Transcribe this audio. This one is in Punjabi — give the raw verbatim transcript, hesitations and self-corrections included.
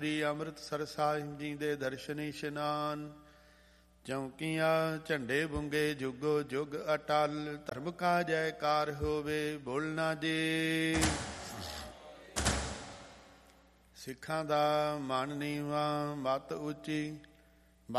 ਸ੍ਰੀ ਅੰਮ੍ਰਿਤਸਰ ਸਾਹਿਬ ਜੀ ਦੇ ਦਰਸ਼ਨ ਇਸ਼ਨਾਨ। ਚੌਂਕੀਆਂ ਝੰਡੇ ਬੁੰਗੇ ਜੁਗੋ ਜੁਗ ਅਟਲ, ਧਰਮ ਕਾ ਜੈਕਾਰ ਹੋਵੇ ਬੋਲਣਾ ਜੀ। ਸਿੱਖਾਂ ਦਾ ਮਨ ਨੀਵਾਂ ਮੱਤ ਉੱਚੀ,